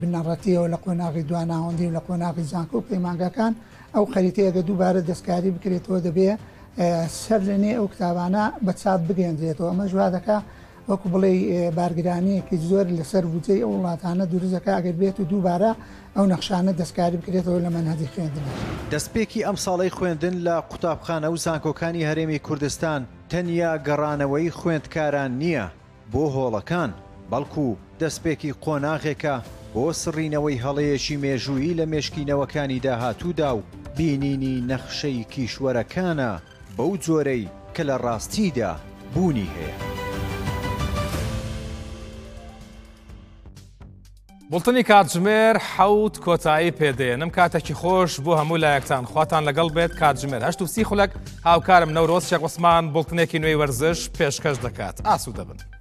بنەڕەتیەوە لە قۆناغی دواناوەندی و لە قۆناغی زانکۆ و پەیمانگەکان ئەو خەریتەیەگە دووبارە دەستکاری بکرێتەوە دەبێ سەر لەنێ ئەو کتابانە بە چاپ بگەێنرێتەوە ئەمە ژوا دەکا وەکو بڵێ بارگرانیەکی زۆر لەسەر بودجەی ئەو وڵاتانە دروستەکە ئەگەر بێت و دووبارە ئەو نەخشانە دەستکاری بکرێتەوە لە مەنهەجی خوێندن. دەستپێکی ئەم ساڵەی خوێندن لە قوتابخانە و زانکۆکانی هەرێمی کوردستان تەنیا گەڕانەوەی خوێندکاران نییە بۆ هۆڵەکان، بەڵکو دەستپێکی قۆناغێکە بۆ سڕینەوەی هەڵەیەکی مێژوویی لە مێشکینەوەکانی داهاتوودا و بینینی نەخشەی کیشوەرەکانە بەو جۆرەی کە لە ڕاستیدا بوونی هەیە. بڵتنی کاتژمێر حەوت کۆتایی پێدێنم کاتێکی خۆش بۆ هەموو لایەکتان خواتان لەگەڵ بێت کاتژمێر 8:30 هاوکارم نەورۆز شێخ عوسمان بڵتنێکی نوێی وەرزش پێشکەش دەکات. ئاسوودە بن.